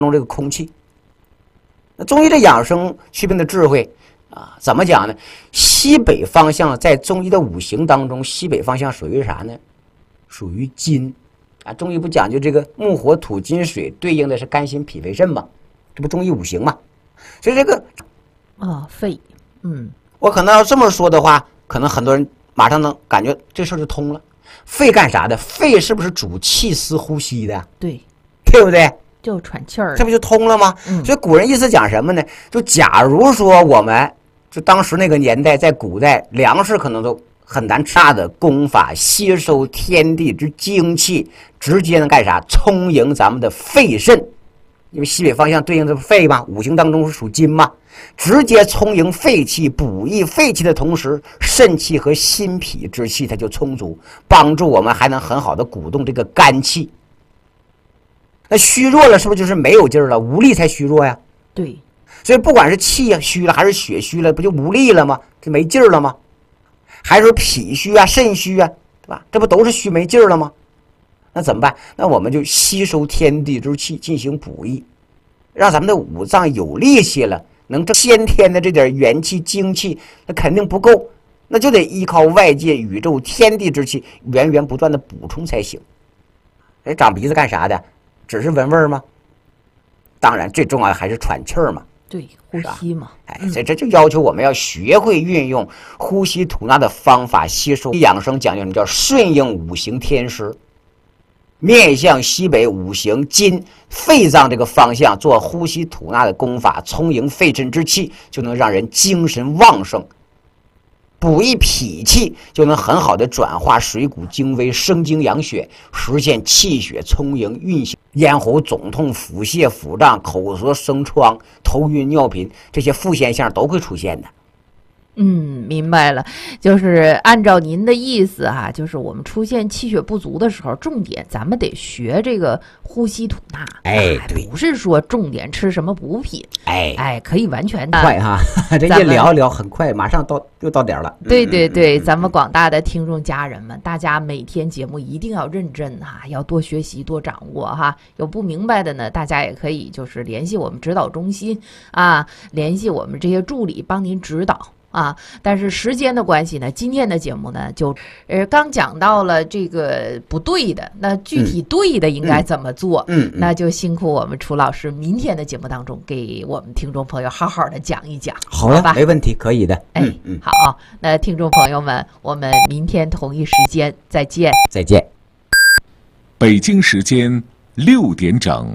中这个空气。那中医的养生祛病的智慧啊，怎么讲呢？西北方向在中医的五行当中，西北方向属于啥呢？属于金啊。中医不讲究这个木火土金水，对应的是肝心脾肺肾嘛，这不中医五行嘛。所以这个肺， 我可能要这么说的话，可能很多人马上能感觉这事儿就通了。肺干啥的？肺是不是主气司呼吸的？ 对不对？ 就喘气儿， 这不就通了吗？所以古人意思讲什么呢？就假如说我们就当时那个年代，在古代粮食可能都很难吃的功法，吸收天地之精气，直接能干啥？充盈咱们的肺肾，因为西北方向对应的肺嘛，五行当中是属金嘛，直接充盈肺气，补益肺气的同时，肾气和心脾之气它就充足，帮助我们还能很好的鼓动这个肝气。那虚弱了，是不是就是没有劲儿了？无力才虚弱呀。 对， 所以不管是气虚了还是血虚了，不就无力了吗？这没劲儿了吗？还是说脾虚啊、肾虚啊，对吧？这不都是虚没劲儿了吗？那怎么办？那我们就吸收天地之气进行补益，让咱们的五脏有力气了，能这先天的这点元气精气，那肯定不够，那就得依靠外界宇宙天地之气源源不断的补充才行。长鼻子干啥的？只是闻味儿吗？当然最重要的还是喘气儿嘛。 对，呼吸嘛。 所以这就要求我们要学会运用呼吸吐纳的方法吸收养生，讲究什么叫顺应五行天时，面向西北五行金肺脏这个方向做呼吸吐纳的功法，充盈肺肾之气，就能让人精神旺盛，补益脾气，就能很好的转化水谷精微，生精养血，实现气血充盈运行。咽喉肿痛、腹泻、腹胀、口舌生疮、头晕尿频，这些副现象都会出现的。 明白了，就是按照您的意思哈，就是我们出现气血不足的时候，重点咱们得学这个呼吸吐纳。 对， 不是说重点吃什么补品。可以完全快哈，这一聊聊很快，马上又到点了。 对，咱们广大的听众家人们，大家每天节目一定要认真哈，要多学习多掌握哈。有不明白的呢，大家也可以就是联系我们指导中心啊，联系我们这些助理帮您指导。但是时间的关系呢，今天的节目呢就刚讲到了这个不对的，那具体对的应该怎么做？那就辛苦我们楚老师明天的节目当中给我们听众朋友好好的讲一讲。 好了，没问题，可以的。 好，那听众朋友们，我们明天同一时间再见。 再见。 北京时间6点整，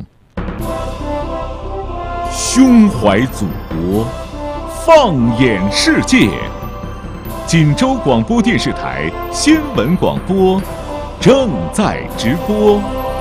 胸怀祖国，放眼世界，锦州广播电视台新闻广播正在直播。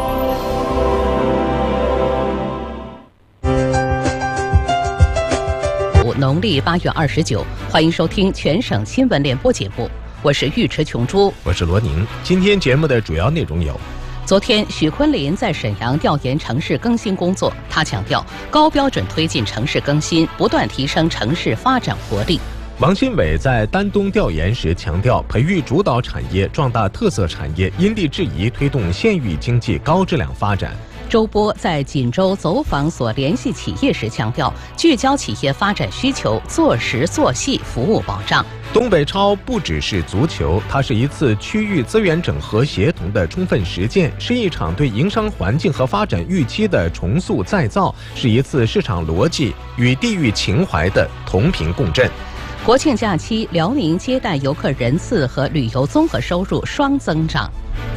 农历8月29，欢迎收听全省新闻联播节目，我是尉迟琼珠， 我是罗宁。今天节目的主要内容有： 昨天，许昆林在沈阳调研城市更新工作，他强调高标准推进城市更新，不断提升城市发展活力。 王新伟在丹东调研时强调，培育主导产业，壮大特色产业，因地制宜推动县域经济高质量发展。 周波在锦州走访所联系企业时强调，聚焦企业发展需求，做实做细服务保障。 东北超不只是足球，它是一次区域资源整合协同的充分实践，是一场对营商环境和发展预期的重塑再造，是一次市场逻辑与地域情怀的同频共振。 国庆假期，辽宁接待游客人次和旅游综合收入双增长。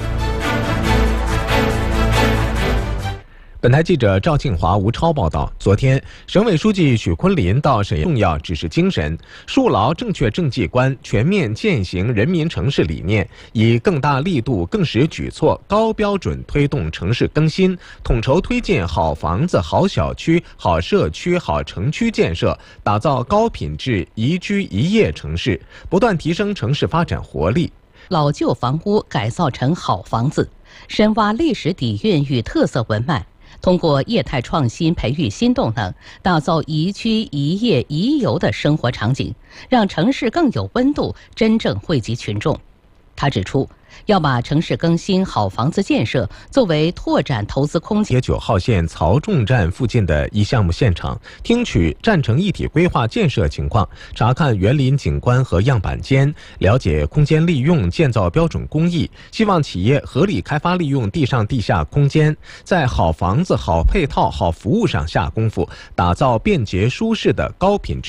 本台记者赵庆华、吴超报道，昨天，省委书记许昆林到沈阳重要指示精神，树牢正确政绩观，全面践行人民城市理念，以更大力度、更实举措、高标准推动城市更新，统筹推进好房子、好小区、好社区、好城区建设，打造高品质宜居宜业城市，不断提升城市发展活力。 老旧房屋改造成好房子，深挖历史底蕴与特色文脉。通过业态创新培育新动能，打造宜居宜业宜游的生活场景，让城市更有温度，真正惠及群众。他指出， 要把城市更新、好房子建设作为拓展投资空间。 9号线曹仲站附近的一项目现场，听取站城一体规划建设情况，查看园林景观和样板间，了解空间利用、建造标准工艺，希望企业合理开发利用地上地下空间，在好房子、好配套、好服务上下功夫，打造便捷舒适的高品质